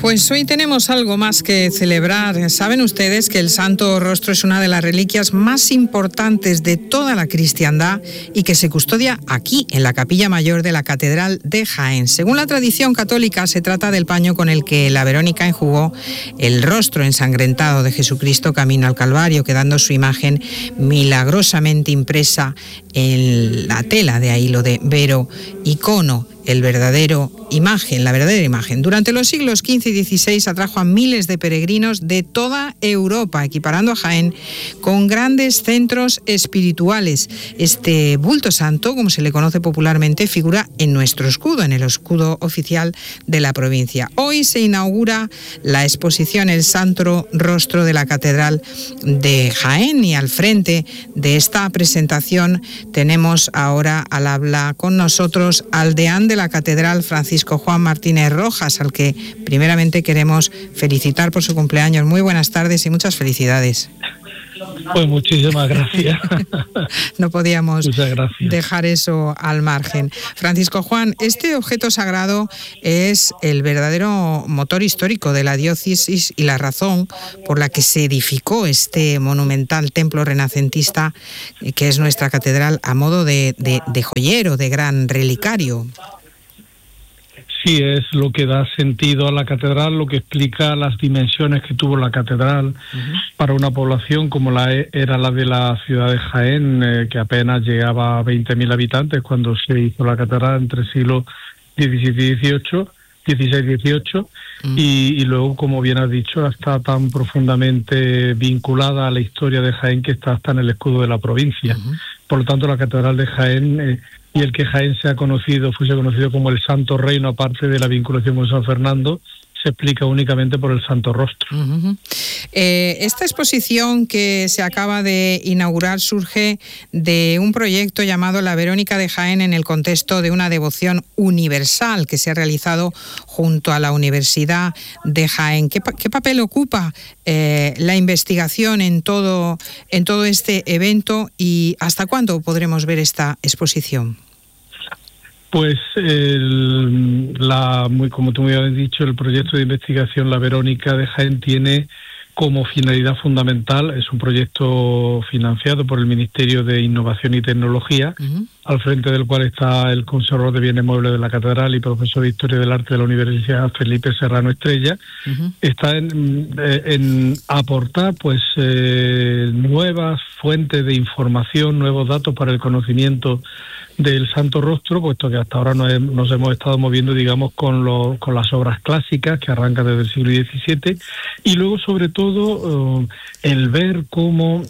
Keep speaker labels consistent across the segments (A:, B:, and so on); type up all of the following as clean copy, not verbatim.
A: Pues hoy tenemos algo más que celebrar. Saben ustedes que el Santo Rostro es una de las reliquias más importantes de toda la cristiandad y que se custodia aquí, en la Capilla Mayor de la Catedral de Jaén. Según la tradición católica, se trata del paño con el que la Verónica enjugó el rostro ensangrentado de Jesucristo camino al Calvario, quedando su imagen milagrosamente impresa en la tela de ahí lo de Vero, icono, la verdadera imagen. Durante los siglos XV y XVI atrajo a miles de peregrinos de toda Europa, equiparando a Jaén con grandes centros espirituales. Este bulto santo, como se le conoce popularmente, figura en nuestro escudo, en el escudo oficial de la provincia. Hoy se inaugura la exposición El Santo Rostro de la Catedral de Jaén, y al frente de esta presentación tenemos ahora al habla con nosotros al deán de la Catedral, Francisco Juan Martínez Rojas, al que primeramente queremos felicitar por su cumpleaños. Muy buenas tardes y muchas felicidades.
B: Pues muchísimas gracias.
A: No podíamos dejar eso al margen. Francisco Juan, este objeto sagrado es el verdadero motor histórico de la diócesis y la razón por la que se edificó este monumental templo renacentista que es nuestra catedral, a modo de joyero, de gran relicario.
B: Sí, es lo que da sentido a la catedral, lo que explica las dimensiones que tuvo la catedral para una población como era la de la ciudad de Jaén, que apenas llegaba a 20.000 habitantes cuando se hizo la catedral entre siglos XVI y XVIII, y luego, como bien has dicho, está tan profundamente vinculada a la historia de Jaén que está hasta en el escudo de la provincia. Por lo tanto, la catedral de Jaén y el que Jaén fuese conocido como el Santo Reino, aparte de la vinculación con San Fernando, se explica únicamente por el Santo Rostro.
A: Esta exposición que se acaba de inaugurar surge de un proyecto llamado La Verónica de Jaén, en el contexto de una devoción universal que se ha realizado junto a la Universidad de Jaén. ¿Qué papel ocupa la investigación en todo este evento y hasta cuándo podremos ver esta exposición?
B: Pues, como tú me habías dicho, el proyecto de investigación La Verónica de Jaén tiene como finalidad fundamental, es un proyecto financiado por el Ministerio de Innovación y Tecnología, al frente del cual está el conservador de bienes muebles de la Catedral y profesor de Historia del Arte de la Universidad, Felipe Serrano Estrella. Está en aportar nuevas fuentes de información, nuevos datos para el conocimiento del Santo Rostro, puesto que hasta ahora nos hemos estado moviendo, digamos, con las obras clásicas que arrancan desde el siglo XVII, y luego, sobre todo, el ver cómo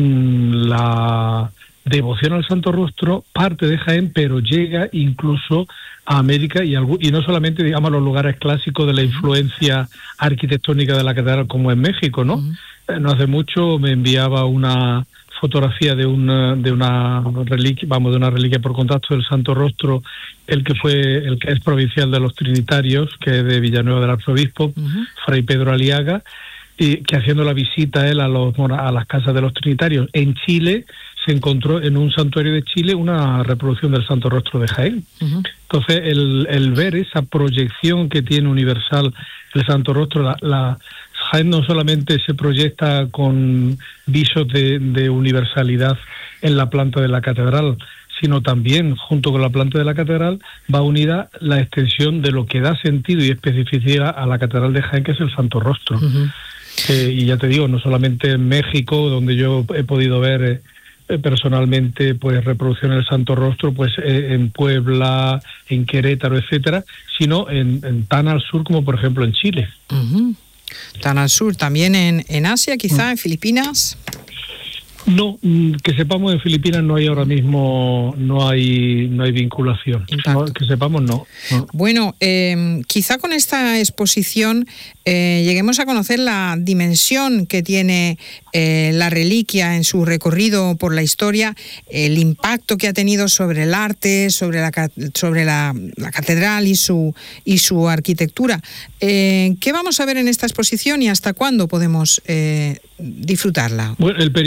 B: la devoción al Santo Rostro parte de Jaén, pero llega incluso a América y no solamente, digamos, a los lugares clásicos de la influencia arquitectónica de la catedral, como en México, ¿no? No hace mucho me enviaba una fotografía de una reliquia por contacto del Santo Rostro, el que es provincial de los Trinitarios, que es de Villanueva del Arzobispo, Fray Pedro Aliaga, y que haciendo la visita él a las casas de los Trinitarios en Chile, se encontró en un santuario de Chile una reproducción del Santo Rostro de Jaén. Entonces, el ver esa proyección que tiene universal el Santo Rostro, Jaén no solamente se proyecta con visos de universalidad en la planta de la catedral, sino también, junto con la planta de la catedral, va unida la extensión de lo que da sentido y especificidad a la catedral de Jaén, que es el Santo Rostro. Y ya te digo, no solamente en México, donde yo he podido ver personalmente reproducciones del Santo Rostro, en Puebla, en Querétaro, etcétera, sino en tan al sur como, por ejemplo, en Chile.
A: Tan al sur, también en Asia, quizá, en Filipinas.
B: No, que sepamos, en Filipinas no hay ahora mismo, no hay vinculación. No, que sepamos, no.
A: Bueno, quizá con esta exposición lleguemos a conocer la dimensión que tiene la reliquia en su recorrido por la historia, el impacto que ha tenido sobre el arte, sobre la catedral y su arquitectura. ¿Qué vamos a ver en esta exposición y hasta cuándo podemos disfrutarla?
B: Bueno, el periodo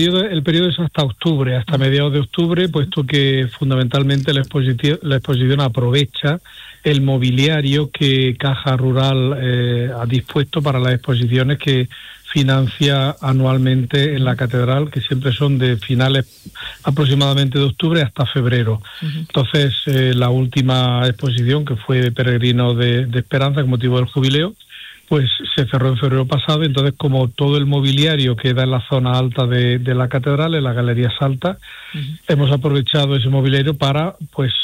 B: el periodo es hasta octubre, hasta mediados de octubre, puesto que fundamentalmente la exposición aprovecha el mobiliario que Caja Rural ha dispuesto para las exposiciones que financia anualmente en la catedral, que siempre son de finales aproximadamente de octubre hasta febrero. Entonces, la última exposición, que fue de Peregrinos de Esperanza con motivo del jubileo, pues se cerró en febrero pasado. Entonces, como todo el mobiliario queda en la zona alta de la catedral, en las galerías altas, hemos aprovechado ese mobiliario para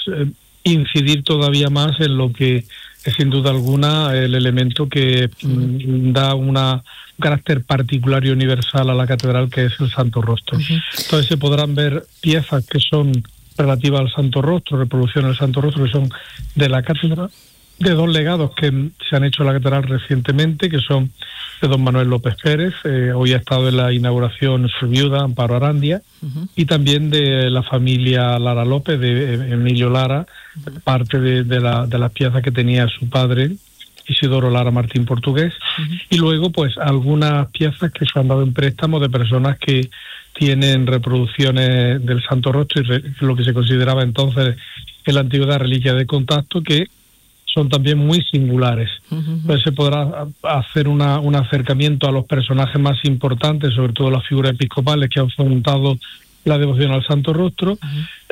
B: incidir todavía más en lo que es sin duda alguna el elemento que da un carácter particular y universal a la catedral, que es el Santo Rostro. Entonces se podrán ver piezas que son relativas al Santo Rostro, reproducciones del Santo Rostro, que son de la catedral, de dos legados que se han hecho en la catedral recientemente, que son de don Manuel López Pérez, hoy ha estado en la inauguración su viuda, Amparo Arandia, y también de la familia Lara López, de Emilio Lara, parte de las piezas que tenía su padre, Isidoro Lara Martín Portugués, y luego pues algunas piezas que se han dado en préstamo de personas que tienen reproducciones del Santo Rostro y lo que se consideraba entonces en la antigüedad reliquia de contacto, que son también muy singulares. Entonces se podrá hacer un acercamiento a los personajes más importantes, sobre todo las figuras episcopales que han fomentado la devoción al Santo Rostro,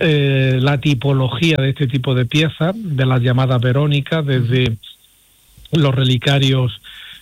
B: la tipología de este tipo de piezas, de las llamadas verónicas, desde los relicarios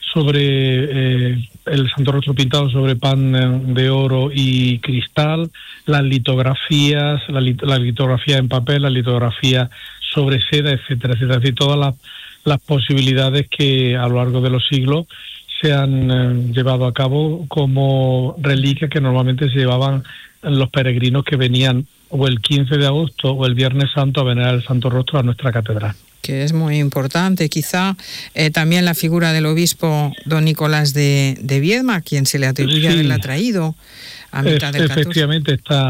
B: sobre el Santo Rostro pintado sobre pan de oro y cristal, las litografías, la litografía en papel, la litografía sobre seda, etcétera, etcétera. Y todas las posibilidades que a lo largo de los siglos se han llevado a cabo como reliquias que normalmente se llevaban los peregrinos que venían o el 15 de agosto o el Viernes Santo a venerar el Santo Rostro a nuestra catedral.
A: Que es muy importante. Quizá también la figura del obispo don Nicolás de Viedma, a quien se le atribuye haberla traído a mitad del 14.
B: Efectivamente,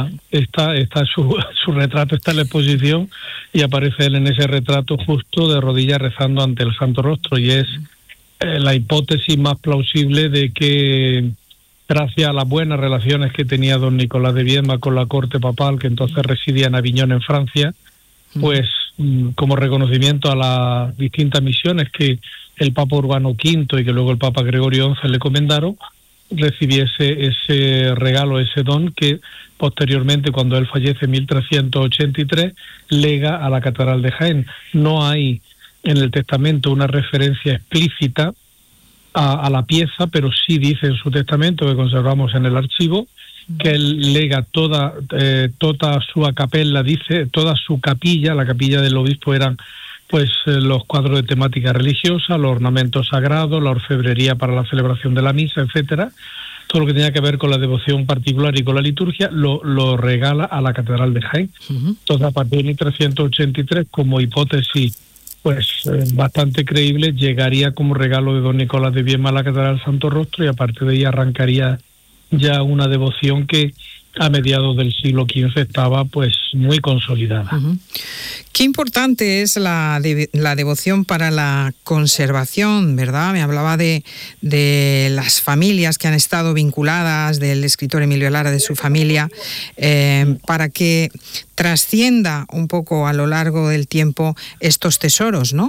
B: está su retrato, está en la exposición, y aparece él en ese retrato justo de rodillas rezando ante el Santo Rostro, y es la hipótesis más plausible de que gracias a las buenas relaciones que tenía don Nicolás de Viedma con la corte papal, que entonces residía en Aviñón, en Francia, pues como reconocimiento a las distintas misiones que el Papa Urbano V y que luego el Papa Gregorio XI le encomendaron, recibiese ese regalo, ese don que posteriormente, cuando él fallece en 1383, lega a la Catedral de Jaén. No hay en el testamento una referencia explícita a la pieza, pero sí dice en su testamento, que conservamos en el archivo, que él lega toda su acapella, dice, toda su capilla. La capilla del obispo eran pues los cuadros de temática religiosa, los ornamentos sagrados, la orfebrería para la celebración de la misa, etcétera. Todo lo que tenía que ver con la devoción particular y con la liturgia lo regala a la Catedral de Jaén. Entonces, a partir de 1383, como hipótesis pues bastante creíble, llegaría como regalo de don Nicolás de Viedma a la Catedral del Santo Rostro, y a partir de ahí arrancaría ya una devoción que a mediados del siglo XV estaba pues muy consolidada.
A: Qué importante es la devoción para la conservación, ¿verdad? Me hablaba de las familias que han estado vinculadas, del escritor Emilio Lara, de su familia, para que trascienda un poco a lo largo del tiempo estos tesoros, ¿no?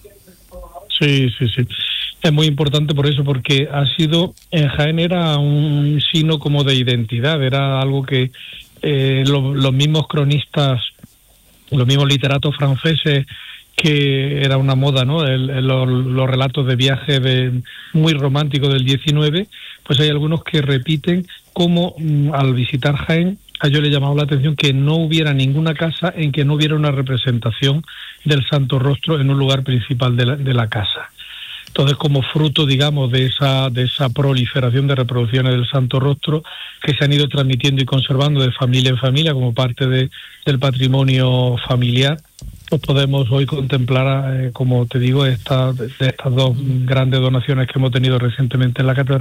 B: Sí. Es muy importante por eso, porque en Jaén era un signo como de identidad, era algo que los mismos cronistas, los mismos literatos franceses, que era una moda, ¿no? Los relatos de viaje muy románticos del 19, pues hay algunos que repiten cómo al visitar Jaén, a ellos les llamaba la atención que no hubiera ninguna casa en que no hubiera una representación del Santo Rostro en un lugar principal de la casa. Entonces, como fruto, digamos, de esa proliferación de reproducciones del Santo Rostro que se han ido transmitiendo y conservando de familia en familia como parte del patrimonio familiar, pues podemos hoy contemplar, como te digo, de estas dos grandes donaciones que hemos tenido recientemente en la catedral,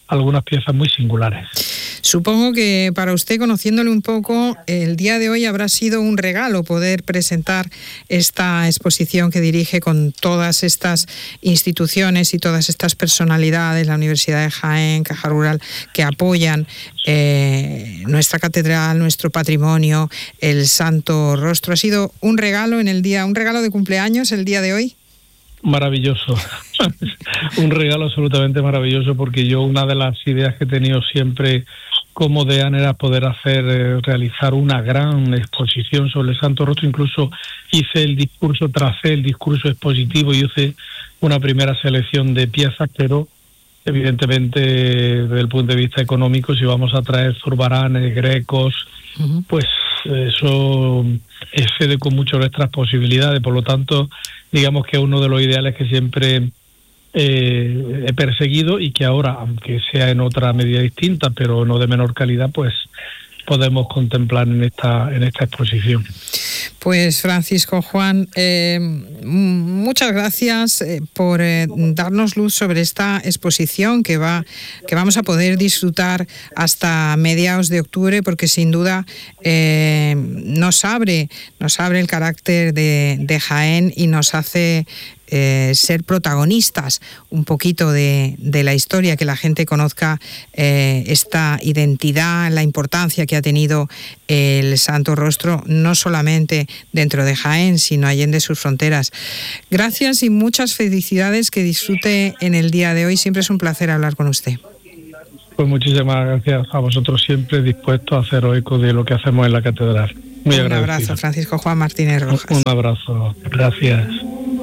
B: algunas piezas muy singulares.
A: Supongo que para usted, conociéndole un poco, el día de hoy habrá sido un regalo poder presentar esta exposición que dirige con todas estas instituciones y todas estas personalidades, la Universidad de Jaén, Caja Rural, que apoyan nuestra catedral, nuestro patrimonio, el Santo Rostro. ¿Ha sido un regalo un regalo de cumpleaños el día de hoy?
B: Maravilloso, un regalo absolutamente maravilloso, porque yo una de las ideas que he tenido siempre como deán era poder realizar una gran exposición sobre el Santo Rostro. Incluso tracé el discurso expositivo y hice una primera selección de piezas, pero evidentemente desde el punto de vista económico, si vamos a traer zurbaranes, grecos, pues eso excede con mucho nuestras posibilidades. Por lo tanto, digamos que es uno de los ideales que siempre he perseguido, y que ahora, aunque sea en otra medida distinta, pero no de menor calidad, pues podemos contemplar en esta exposición.
A: Pues Francisco Juan, muchas gracias por darnos luz sobre esta exposición que vamos a poder disfrutar hasta mediados de octubre, porque sin duda nos abre el carácter de Jaén y nos hace ser protagonistas un poquito de la historia, que la gente conozca esta identidad, la importancia que ha tenido el Santo Rostro, no solamente dentro de Jaén, sino allende sus fronteras. Gracias y muchas felicidades, que disfrute en el día de hoy. Siempre es un placer hablar con usted.
B: Pues muchísimas gracias a vosotros, siempre dispuestos a hacer eco de lo que hacemos en la catedral. Muy agradecido.
A: Un abrazo, Francisco Juan Martínez Rojas.
B: Un abrazo, gracias.